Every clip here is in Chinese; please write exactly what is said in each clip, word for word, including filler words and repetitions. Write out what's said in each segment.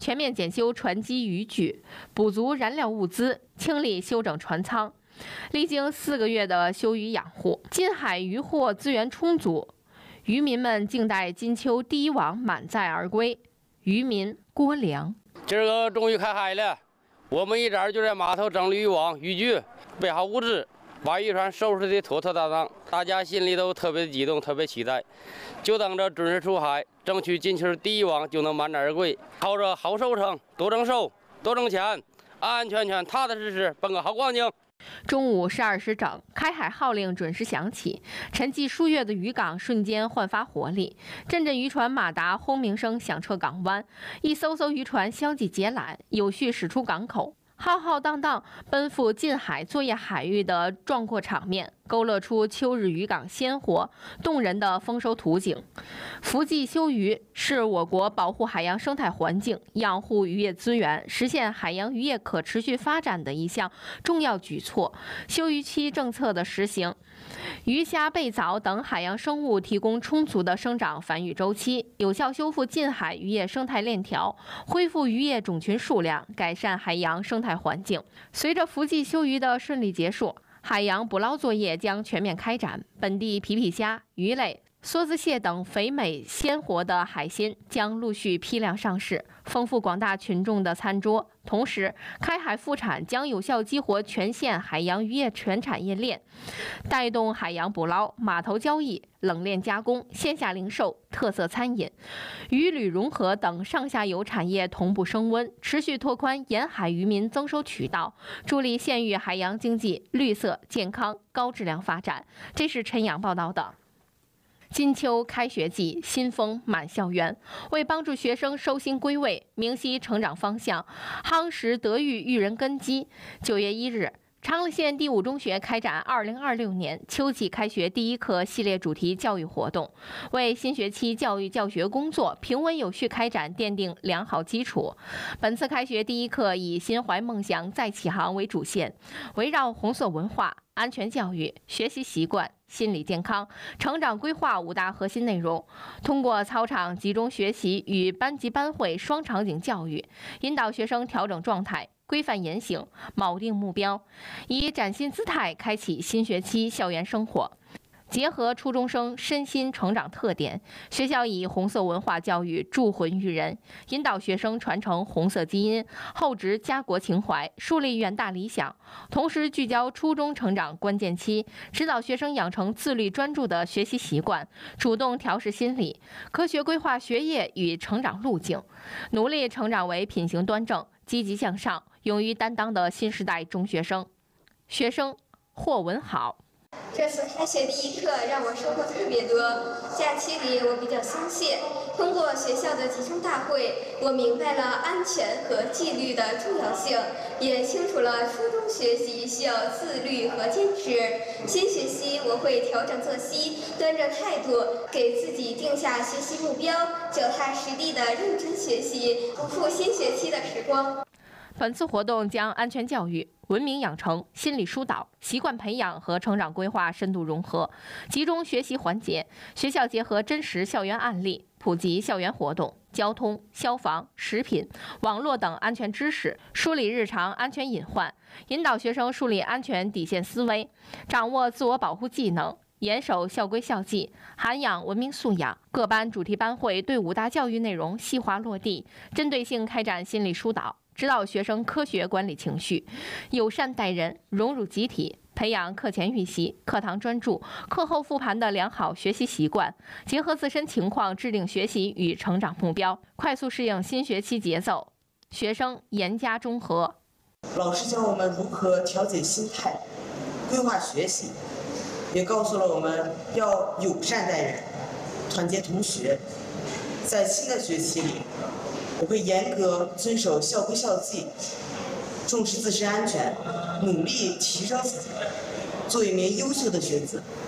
全面检修船机渔具，补足燃料物资，清理修整船舱。历经四个月的休渔养护，近海渔获资源充足，渔民们静待金秋第一网满载而归。渔民郭良： 今儿个终于开海了，我们一早就在码头整理渔网、渔具，备好物资，把渔船收拾的妥妥当当，大家心里都特别激动，特别期待，就等着准时出海，争取金秋第一网就能满载而归，靠着好收成，多挣收，多挣钱，安安全全、踏踏实实奔个好光景。 中午十二时整，开海号令准时响起，沉寂数月的渔港瞬间焕发活力，阵阵渔船马达轰鸣声响彻港湾，一艘艘渔船相继解缆，有序驶出港口。浩浩荡荡奔赴近海作业海域的壮阔场面，勾勒出秋日渔港鲜活动人的丰收图景。伏季休渔是我国保护海洋生态环境、养护渔业资源、实现海洋渔业可持续发展的一项重要举措。休渔期政策的实行，鱼虾贝藻等海洋生物提供充足的生长繁育周期，有效修复近海渔业生态链条，恢复渔业种群数量，改善海洋生态环境。随着伏季休渔的顺利结束，海洋捕捞作业将全面开展，本地皮皮虾、鱼类、梭子蟹等肥美鲜活的海鲜将陆续批量上市，丰富广大群众的餐桌。同时，开海复产将有效激活全县海洋渔业全产业链，带动海洋捕捞、码头交易、冷链加工、线下零售、特色餐饮、渔旅融合等上下游产业同步升温，持续拓宽沿海渔民增收渠道，助力县域海洋经济绿色、健康、高质量发展。这是陈阳报道的。金秋开学季，新风满校园。为帮助学生收心归位、明晰成长方向、夯实德育育人根基，九月一日，昌乐县第五中学开展二零二六年秋季开学第一课系列主题教育活动，为新学期教育教学工作平稳有序开展奠定良好基础。本次开学第一课以心怀梦想再起航为主线，围绕红色文化、安全教育、学习习惯、心理健康、成长规划五大核心内容，通过操场集中学习与班级班会双场景教育，引导学生调整状态、规范言行、铆定目标，以崭新姿态开启新学期校园生活。结合初中生身心成长特点，学校以红色文化教育铸魂育人，引导学生传承红色基因，厚植家国情怀，树立远大理想。同时聚焦初中成长关键期，指导学生养成自律专注的学习习惯，主动调试心理，科学规划学业与成长路径，努力成长为品行端正、积极向上、勇于担当的新时代中学生。学生霍文好。 这次开学第一课让我收获特别多。假期里我比较松懈，通过学校的集中大会，我明白了安全和纪律的重要性，也清楚了初中学习需要自律和坚持。新学期我会调整作息，端正态度，给自己定下学习目标，脚踏实地的认真学习，不负新学期的时光。 本次活动将安全教育、文明养成、心理疏导、习惯培养和成长规划深度融合，集中学习环节。学校结合真实校园案例，普及校园活动、交通、消防、食品、网络等安全知识，梳理日常安全隐患，引导学生树立安全底线思维，掌握自我保护技能，严守校规校纪，涵养文明素养。各班主题班会对五大教育内容细化落地，针对性开展心理疏导，指导学生科学管理情绪，友善待人，融入集体，培养课前预习、课堂专注、课后复盘的良好学习习惯，结合自身情况制定学习与成长目标，快速适应新学期节奏。学生严加中和。 老师教我们如何调节心态、规划学习，也告诉了我们要友善待人、团结同学。在新的学期里，我会严格遵守校规校纪，重视自身安全，努力提升自己，做一名优秀的学子。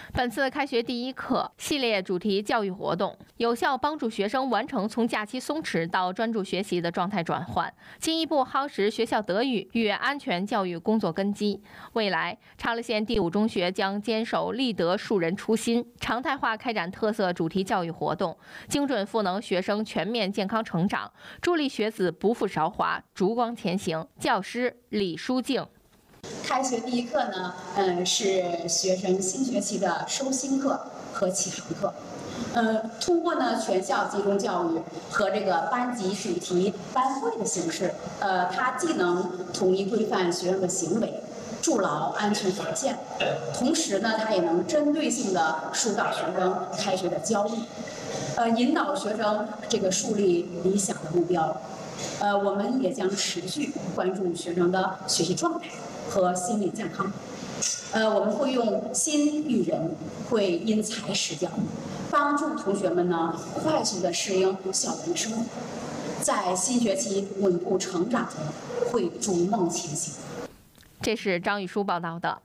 本次开学第一课系列主题教育活动，有效帮助学生完成从假期松弛到专注学习的状态转换，进一步夯实学校德育与安全教育工作根基。未来，长乐县第五中学将坚守立德树人初心，常态化开展特色主题教育活动，精准赋能学生全面健康成长，助力学子不负韶华，烛光前行。教师李淑静。 开学第一课呢，嗯，是学生新学期的收心课和启程课。呃，通过呢全校集中教育和这个班级主题班会的形式，呃，它既能统一规范学生的行为，筑牢安全防线，同时呢，它也能针对性的疏导学生开学的焦虑，呃，引导学生这个树立理想的目标。呃，我们也将持续关注学生的学习状态和心理健康。呃，我们会用心育人，会因材施教，帮助同学们呢快速的适应校园生活，在新学期稳步成长中，会逐梦前行。 这是张玉书报道的。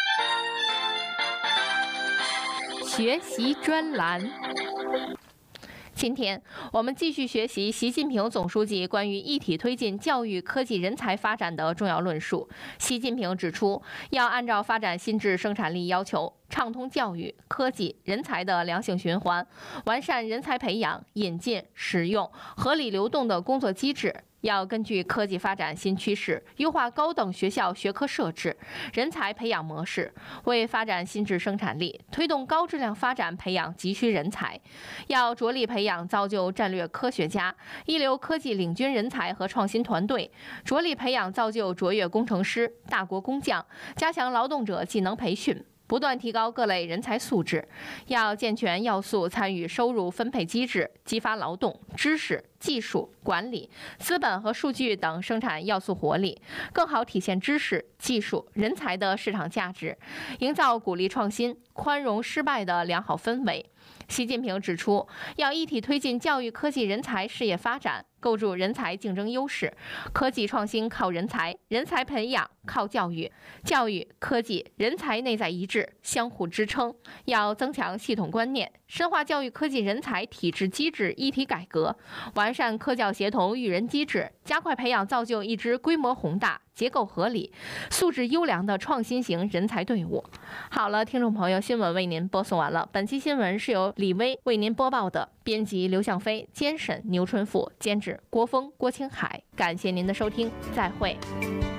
学习专栏。今天我们继续学习习近平总书记关于一体推进教育科技人才发展的重要论述。习近平指出，要按照发展新质生产力要求，畅通教育、科技、人才的良性循环，完善人才培养、引进、使用、合理流动的工作机制。要根据科技发展新趋势，优化高等学校学科设置、人才培养模式，为发展新质生产力、推动高质量发展培养急需人才。要着力培养造就战略科学家、一流科技领军人才和创新团队，着力培养造就卓越工程师、大国工匠，加强劳动者技能培训，不断提高各类人才素质。要健全要素参与收入分配机制，激发劳动、知识、技术、管理、资本和数据等生产要素活力，更好体现知识、技术、人才的市场价值，营造鼓励创新、宽容失败的良好氛围。习近平指出，要一体推进教育科技人才事业发展，构筑人才竞争优势。科技创新靠人才，人才培养靠教育，教育、科技、人才内在一致，相互支撑。要增强系统观念，深化教育科技人才体制机制一体改革，完善科教协同育人机制，加快培养造就一支规模宏大、结构合理、素质优良的创新型人才队伍。好了，听众朋友，新闻为您播送完了。本期新闻是由李薇为您播报的，编辑刘向飞，监审牛春富，监制郭峰、郭青海。感谢您的收听，再会。